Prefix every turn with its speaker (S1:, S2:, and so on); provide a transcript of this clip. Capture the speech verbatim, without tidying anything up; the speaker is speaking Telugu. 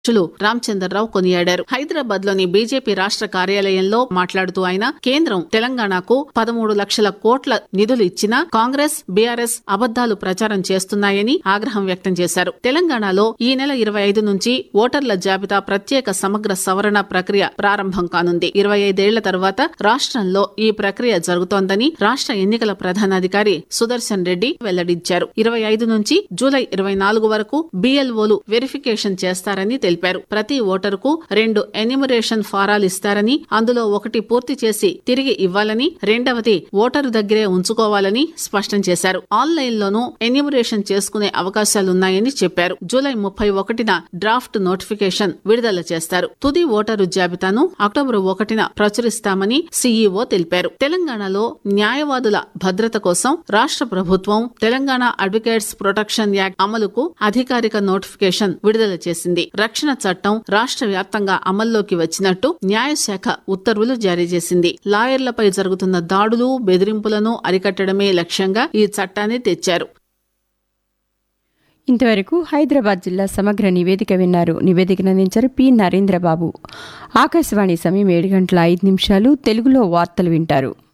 S1: అధ్యక్షులు రామచంద్రరావు కొనియాడారు. హైదరాబాద్ లోని బీజేపీ రాష్ట్ర కార్యాలయంలో మాట్లాడుతూ ఆయన కేంద్రం తెలంగాణకు పదమూడు లక్షల కోట్ల నిధులు ఇచ్చినా కాంగ్రెస్ బీఆర్ఎస్ అబద్దాలు ప్రచారం చేస్తున్నాయని ఆగ్రహం వ్యక్తం చేశారు. తెలంగాణలో ఈ నెల ఇరవై ఐదు నుంచి ఓటర్ల జాబితా ప్రత్యేక సమగ్ర సవరణ ప్రక్రియ ప్రారంభం కానుంది. ఇరవై ఐదేళ్ల తర్వాత రాష్ట్రంలో ఈ ప్రక్రియ జరుగుతోందని రాష్ట్ర ఎన్నికల ప్రధానాధికారి సుదర్శన్ రెడ్డి వెల్లడించారు. ఇరవై ఐదు నుంచి జూలై ఇరవై నాలుగు వరకు బీఎల్ఓలు వెరిఫికేషన్ చేస్తారని తెలిపారు. ప్రతి ఓటరుకు రెండు ఎన్యూమరేషన్ ఫారాలు ఇస్తారని, అందులో ఒకటి పూర్తి చేసి తిరిగి ఇవ్వాలని, రెండవది ఓటరు దగ్గరే ఉంచుకోవాలని స్పష్టం చేశారు. ఆన్లైన్ లోనూ ఎన్యూమరేషన్ చేసుకునే అవకాశాలున్నాయని చెప్పారు. జూలై ముప్పై ఒకటిన డ్రాఫ్ట్ నోటిఫికేషన్ విడుదల చేస్తారు. తుది ఓటరు జాబితాను అక్టోబర్ ఒకటిన ప్రచురిస్తామని సీఈఓ తెలిపారు. తెలంగాణలో న్యాయవాదుల భద్రత కోసం రాష్ట్ర ప్రభుత్వం తెలంగాణ అడ్వకేట్స్ ప్రొటెక్షన్ యాక్ట్ అమలుకు అధికారిక నోటిఫికేషన్ విడుదల చేసింది. రక్షణ చట్టం రాష్ట్ర వ్యాప్తంగా అమల్లోకి వచ్చినట్టు న్యాయశాఖ ఉత్తర్వులు జారీ చేసింది. లాయర్లపై జరుగుతున్న దాడులు, బెదిరింపులను అరికట్టడమే లక్ష్యంగా ఈ చట్టాన్ని తెచ్చారు.
S2: ఇంతవరకు హైదరాబాద్ జిల్లా సమగ్ర నివేదిక విన్నారు. నివేదికను అందించారు పి నరేంద్రబాబు. ఆకాశవాణి సమయం ఏడు గంటల ఐదు నిమిషాలు. తెలుగులో వార్తలు వింటారు.